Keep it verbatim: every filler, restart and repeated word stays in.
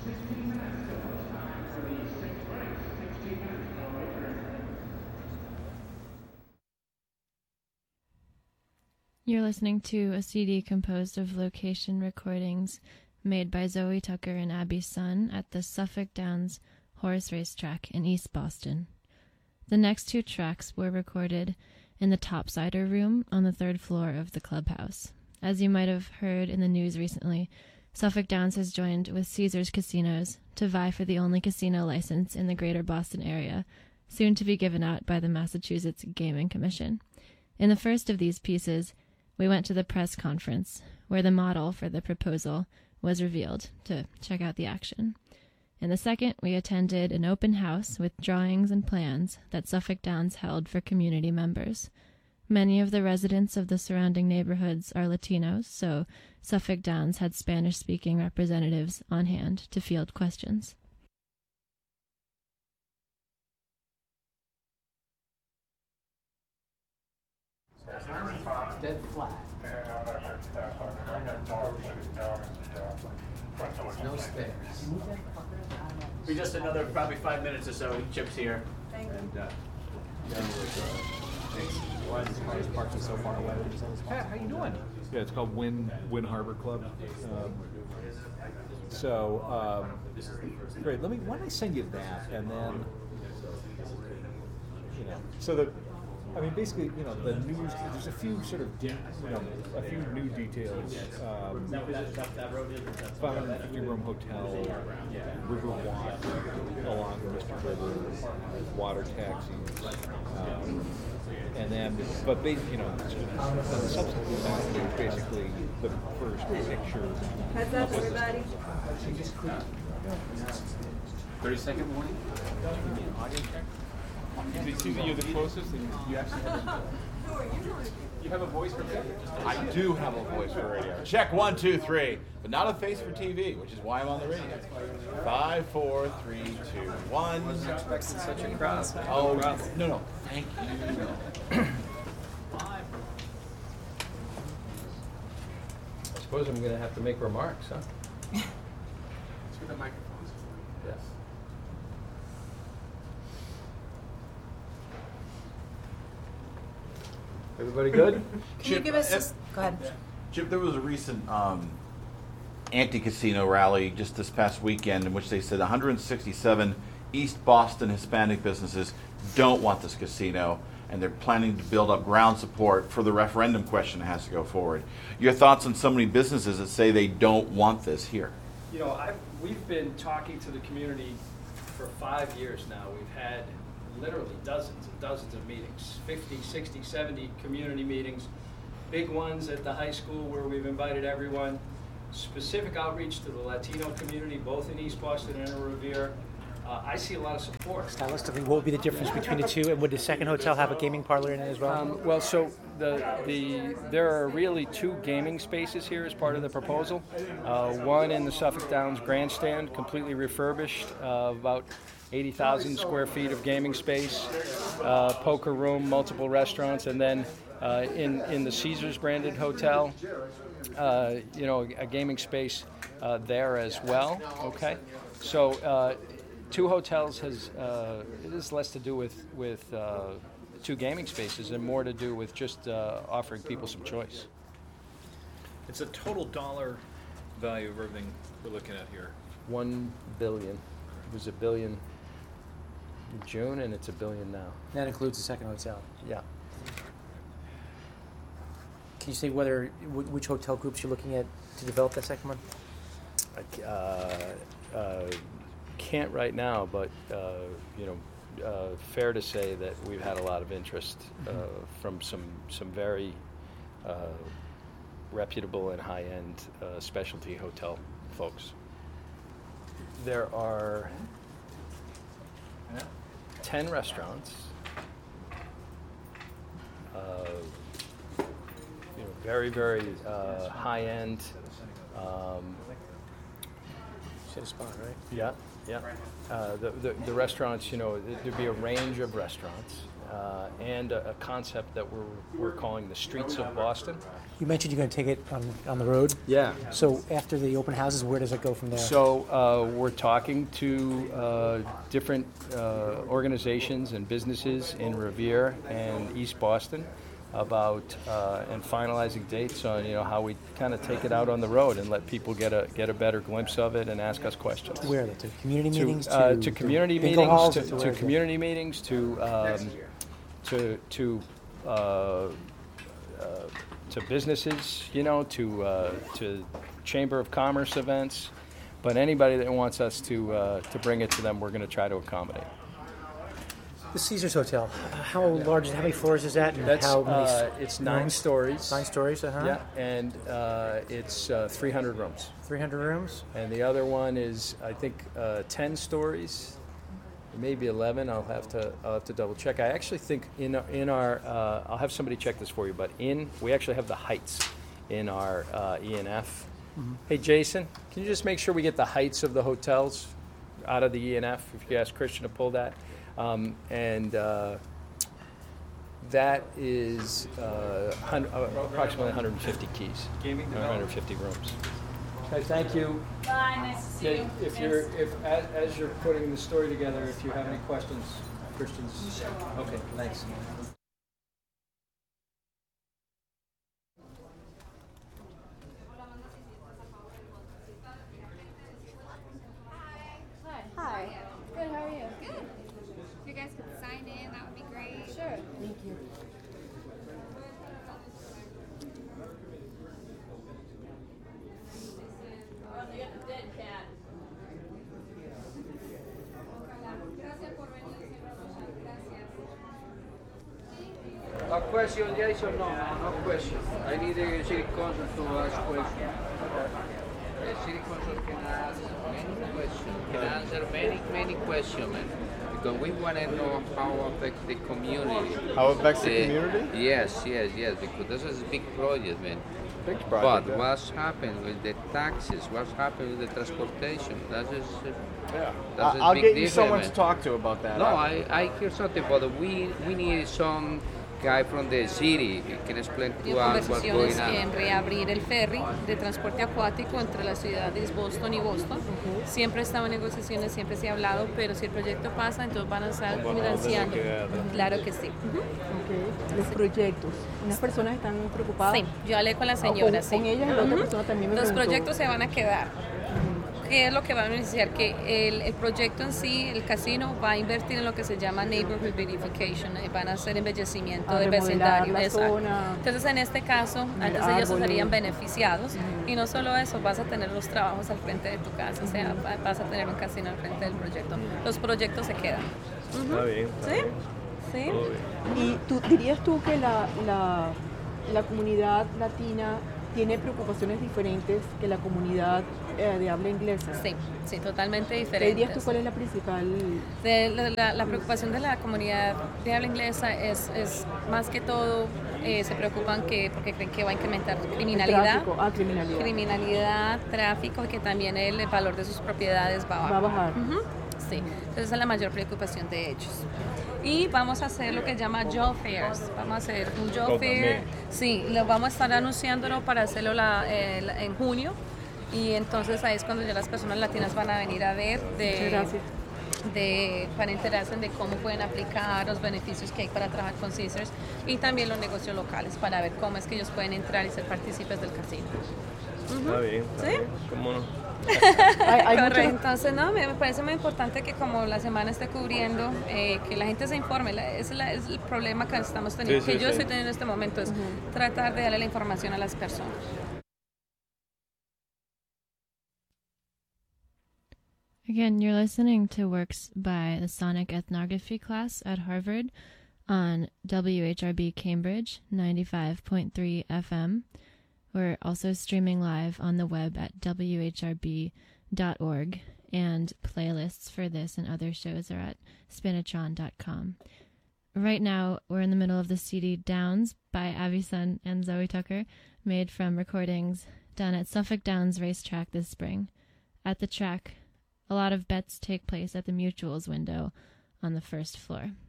You're listening to a C D composed of location recordings made by Zoe Tucker and Abby Sun at the Suffolk Downs Horse Racetrack in East Boston. The next two tracks were recorded in the Topsider room on the third floor of the clubhouse. As you might have heard in the news recently, Suffolk Downs has joined with Caesars Casinos to vie for the only casino license in the greater Boston area, soon to be given out by the Massachusetts Gaming Commission. In the first of these pieces, we went to the press conference, where the model for the proposal was revealed, to check out the action. In the second, we attended an open house with drawings and plans that Suffolk Downs held for community members. Many of the residents of the surrounding neighborhoods are Latinos, so Suffolk Downs had Spanish-speaking representatives on hand to field questions. Dead flat. No spares. Be just another probably five minutes or so. Chip's here. Thank you. And, uh, Why is the cars parking so far away? Pat, how you doing? Yeah, it's called Win Win Harbor Club. Um, so um, great. Let me. Why don't I send you that, and then you know. So the, I mean, basically, you know, the news. There's a few sort of, you know, a few new details. Um, five hundred fifty room hotel, river walk along the Mystic River, water taxis. Um, And then, but ba- you know, the subsequent document is basically the first picture. Heads up, everybody. thirty second warning. You see that you're the closest, and you actually have a, you have a voice for radio? I do have a voice for radio. Check one, two, three, but not a face for T V, which is why I'm on the radio. Five, four, three, two, one. I wasn't expecting such a crowd. Oh no, no, thank you. I suppose I'm going to have to make remarks, huh? Through the microphones. Yes. Everybody good? Can you give us just, go ahead. Chip, there was a recent um, anti-casino rally just this past weekend in which they said one hundred sixty-seven East Boston Hispanic businesses don't want this casino, and they're planning to build up ground support for the referendum question that has to go forward. Your thoughts on so many businesses that say they don't want this here? You know, I've, we've been talking to the community for five years now. We've had literally dozens and dozens of meetings, fifty, sixty, seventy community meetings, big ones at the high school where we've invited everyone, specific outreach to the Latino community, both in East Boston and in Revere. Uh, I see a lot of support. Stylistically, what would be the difference between the two, and would the second hotel have a gaming parlor in it as well? Um, well, so the the there are really two gaming spaces here as part of the proposal. Uh, one in the Suffolk Downs Grandstand, completely refurbished, uh, about eighty thousand square feet of gaming space, uh, poker room, multiple restaurants, and then uh, in in the Caesars branded hotel, uh, you know, a gaming space uh, there as well. Okay, so. Uh, Two hotels has uh, it is less to do with with uh, two gaming spaces and more to do with just uh, offering people some choice. It's a total dollar value of everything we're looking at here. One billion. It was a billion in June, and it's a billion now. That includes the second hotel. Yeah. Can you say whether wh- which hotel groups you're looking at to develop that second one? Uh, uh, can't right now, but uh, you know, uh, fair to say that we've had a lot of interest uh, from some some very uh, reputable and high-end uh, specialty hotel folks. There are ten restaurants, uh, you know, very very uh, high-end. Um, Shit a spot, right? Yeah, yeah. Uh, the, the the restaurants, you know, there'd be a range of restaurants. uh, and a, a concept that we're, we're calling the Streets of Boston. You mentioned you're going to take it on, on the road. Yeah. So after the open houses, where does it go from there? So uh, we're talking to uh, different uh, organizations and businesses in Revere and East Boston about uh, and finalizing dates on, you know, how we kind of take it out on the road and let people get a get a better glimpse of it and ask us questions. Where? To community to, meetings? Uh, to, to community bingo meetings, halls, to, to to where is it? community meetings, to um, to to uh, uh, to businesses, you know, to uh, to Chamber of Commerce events. But anybody that wants us to uh, to bring it to them, we're going to try to accommodate. The Caesars Hotel. How large? How many floors is that? And That's how many uh, it's nine rooms? stories. Nine stories. Uh huh. Yeah, and uh, it's uh, three hundred rooms. Three hundred rooms. And the other one is, I think, uh, ten stories, maybe eleven. I'll have to I'll have to double check. I actually think in in our uh, I'll have somebody check this for you. But in we actually have the heights in our uh, E and F. Mm-hmm. Hey, Jason, can you just make sure we get the heights of the hotels out of the E and F? If you ask Christian to pull that. Um, and uh, that is uh, hun- uh, approximately one hundred fifty keys, one hundred fifty rooms. Okay, thank you. Bye, nice to see Okay, you. if you're, if as, as you're putting the story together, if you have any questions, Christian's. Okay, thanks. Hi. Good, how are you? Good. If you guys could sign in, that would be great. Sure. Thank you. A question, yes or no? No question. I need the city council to ask questions. The city council can ask many questions, can answer many, many questions, man. Because we want to know how affect the community. How affects the community? Yes, yes, yes. Because this is a big project, man. Big project. But yeah. what's happened with the taxes? What's happened with the transportation? That is. Uh, Yeah. That's a I'll big get you difference, someone man. to talk to about that. No, I, I hear something, but we we need some guy from the city who can explain to us what's Conversaciones going en on. reabrir el ferry de transporte acuático entre las ciudades Boston y Boston. Siempre estaba en negociaciones, siempre se ha hablado, pero si el proyecto pasa, entonces van a estar financiando. Claro que sí. Ujú. Los proyectos. Unas personas están preocupadas. Sí, yo hablé con la Ah, señora, con, sí. con ella y la otra Ujú. persona también me Los preguntó. proyectos se van a quedar. ¿Qué es lo que va a beneficiar? Que el, el proyecto en sí, el casino, va a invertir en lo que se llama neighborhood beautification, eh, van a hacer embellecimiento A de remodelar vecindario. la exacto. zona. Entonces, en este caso, Mm, antes ellos árboles. serían beneficiados y no solo eso, vas a tener los trabajos al frente de tu casa, o sea, va- vas a tener un casino al frente del proyecto. Los proyectos se quedan. Está bien. está ¿Sí? bien. ¿Sí? Todo bien. ¿Y tú, dirías tú que la, la, la comunidad latina tiene preocupaciones diferentes que la comunidad eh, de habla inglesa? Sí, sí, totalmente ¿Qué diferentes. dirías tú cuál es la principal? De la, la- la preocupación de la comunidad de habla inglesa es, es más que todo, eh, se preocupan que porque creen que va a incrementar criminalidad, tráfico? Ah, criminalidad. criminalidad, tráfico y que también el valor de sus propiedades va a bajar. Va a bajar. Ujú, sí, entonces esa es la mayor preocupación de ellos. Y vamos a hacer lo que se llama Job Fairs. Vamos a hacer un Job Oh, Fair. también. Sí, lo vamos a estar anunciándolo para hacerlo la- eh, la- en junio. Y entonces ahí es cuando ya las personas latinas van a venir a ver de, Muchas gracias. de, para enterarse de cómo pueden aplicar los beneficios que hay para trabajar con Caesars y también los negocios locales para ver cómo es que ellos pueden entrar y ser partícipes del casino. Está bien. Está ¿Sí? bien. ¿Cómo no? Hay, hay Correcto. muchas- Entonces, no, me, me parece muy importante que como la semana esté cubriendo, eh, que la gente se informe. La- es, la- es el problema que estamos teniendo, Sí, sí, que yo sí. estoy teniendo en este momento, es tratar de darle la información a las personas. Again, you're listening to works by the Sonic Ethnography class at Harvard on W H R B Cambridge ninety-five point three F M. We're also streaming live on the web at w h r b dot org, and playlists for this and other shows are at spinatron dot com. Right now, we're in the middle of the C D Downs by Abby Sun and Zoe Tucker, made from recordings done at Suffolk Downs Racetrack this spring. At the track, a lot of bets take place at the Mutuals window on the first floor.